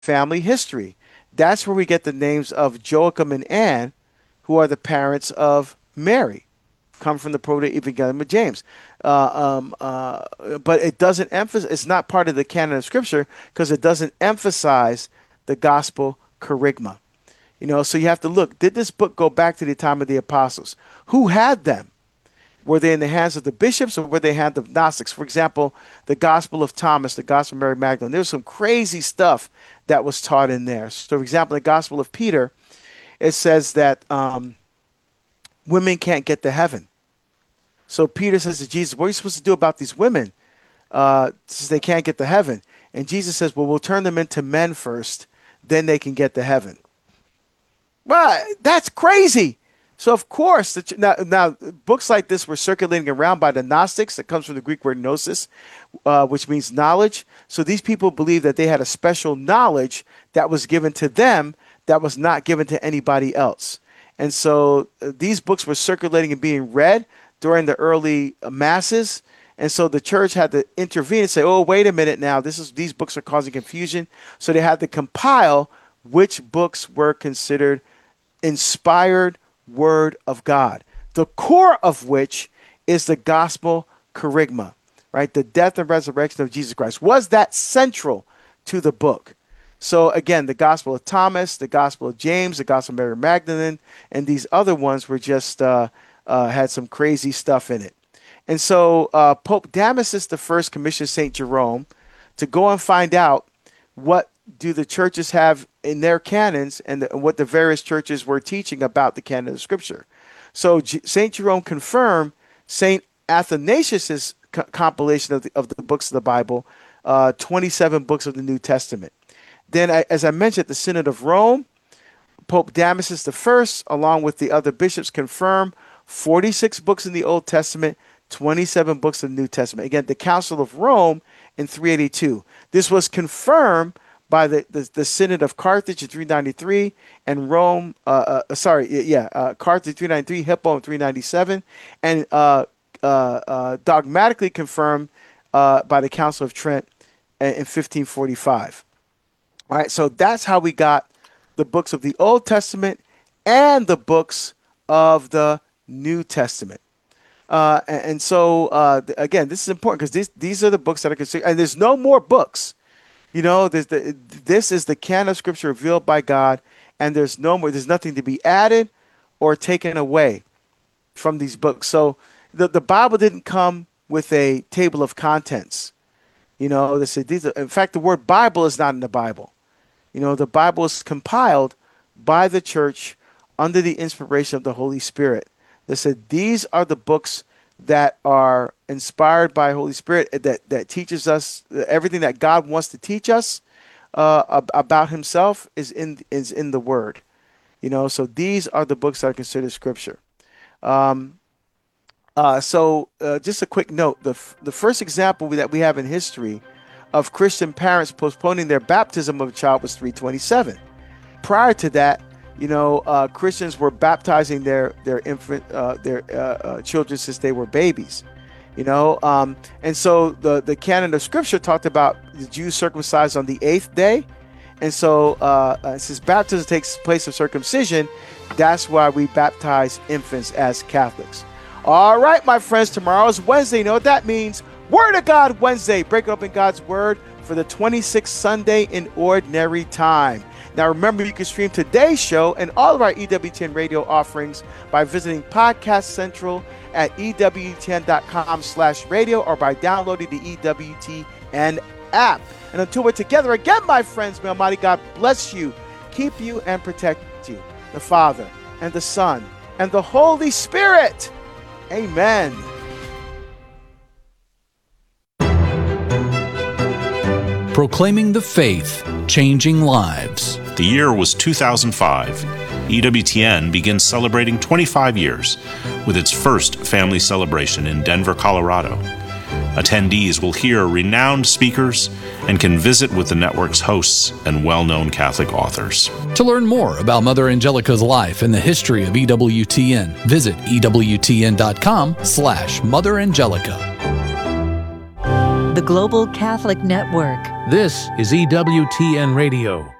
family history. That's where we get the names of Joachim and Anne, who are the parents of Mary, come from the Proto-Evangelium of James. But it doesn't emphasize, it's not part of the canon of Scripture because it doesn't emphasize the gospel kerygma. So you have to look, did this book go back to the time of the apostles? Who had them? Were they in the hands of the bishops or were they in the hands of Gnostics? For example, the Gospel of Thomas, the Gospel of Mary Magdalene, there's some crazy stuff that was taught in there. So, for example, the Gospel of Peter, it says that women can't get to heaven. So Peter says to Jesus, what are you supposed to do about these women since they can't get to heaven? And Jesus says, well, we'll turn them into men first, then they can get to heaven. Well, that's crazy. So, of course, now books like this were circulating around by the Gnostics. That comes from the Greek word gnosis, which means knowledge. So these people believed that they had a special knowledge that was given to them that was not given to anybody else. And so these books were circulating and being read during the early masses. And so the church had to intervene and say, oh, wait a minute now, these books are causing confusion. So they had to compile which books were considered inspired Word of God, the core of which is the gospel kerygma, right? The death and resurrection of Jesus Christ. Was that central to the book? So again, the Gospel of Thomas, the Gospel of James, the Gospel of Mary Magdalene, and these other ones were just had some crazy stuff in it. And so Pope Damasus I commissioned St. Jerome to go and find out what do the churches have in their canons and what the various churches were teaching about the canon of Scripture. So St. Jerome confirmed St. Athanasius's compilation of the books of the Bible, 27 books of the New Testament. Then, as I mentioned, at the Synod of Rome, Pope Damasus I, along with the other bishops, confirmed 46 books in the Old Testament, 27 books in the New Testament. Again, the Council of Rome in 382. This was confirmed by the Synod of Carthage in 393 and Rome, Carthage 393, Hippo in 397, and dogmatically confirmed by the Council of Trent in 1545. All right, so that's how we got the books of the Old Testament and the books of the New Testament. And so, again, this is important because these are the books that are considered, and there's no more books. This is the canon of Scripture revealed by God, and there's nothing to be added or taken away from these books. So the Bible didn't come with a table of contents. They said in fact, the word Bible is not in the Bible. The Bible is compiled by the church under the inspiration of the Holy Spirit. They said these are the books that are inspired by Holy Spirit that teaches us everything that God wants to teach us about Himself is in the Word. So these are the books that are considered Scripture. So just a quick note: the first example that we have in history of Christian parents postponing their baptism of a child was 327. Prior to that, Christians were baptizing their children since they were babies, and so the canon of Scripture talked about the Jews circumcised on the 8th day. And so since baptism takes place of circumcision, that's why we baptize infants as Catholics. All right, my friends, tomorrow is Wednesday. You know what that means? Word of God Wednesday. Break open God's Word for the 26th Sunday in Ordinary Time. Now, remember, you can stream today's show and all of our EWTN radio offerings by visiting Podcast Central at EWTN.com/radio or by downloading the EWTN app. And until we're together again, my friends, may Almighty God bless you, keep you, and protect you. The Father, and the Son, and the Holy Spirit. Amen. Proclaiming the faith, changing lives. The year was 2005. EWTN begins celebrating 25 years with its first family celebration in Denver, Colorado. Attendees will hear renowned speakers and can visit with the network's hosts and well-known Catholic authors. To learn more about Mother Angelica's life and the history of EWTN, visit EWTN.com/Mother Angelica. the Global Catholic Network. This is EWTN Radio.